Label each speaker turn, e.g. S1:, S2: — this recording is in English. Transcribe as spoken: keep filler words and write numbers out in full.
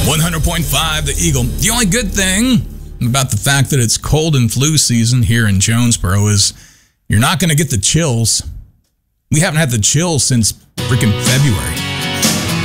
S1: one hundred point five The Eagle. The only good thing about the fact that it's cold and flu season here in Jonesboro is you're not going to get the chills. We haven't had the chills since freaking February.